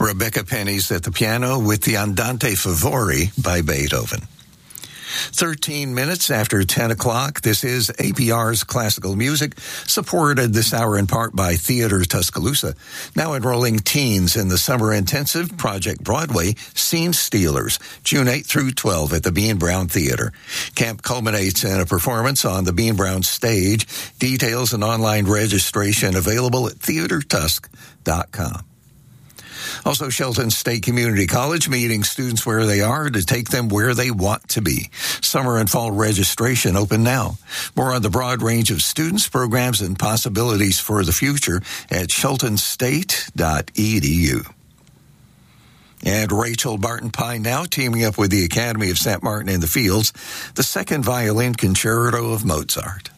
Rebecca Penny's at the piano with the Andante Favori by Beethoven. 13 minutes after 10 o'clock, this is APR's Classical Music, supported this hour in part by Theater Tuscaloosa, now enrolling teens in the summer intensive Project Broadway Scene Stealers, June 8 through 12 at the Bean Brown Theater. Camp culminates in a performance on the Bean Brown stage. Details and online registration available at theatertusk.com. Also, Shelton State Community College meeting students where they are to take them where they want to be. Summer and fall registration open now. More on the broad range of students, programs, and possibilities for the future at sheltonstate.edu. And Rachel Barton Pine now teaming up with the Academy of St. Martin in the Fields, the second violin concerto of Mozart.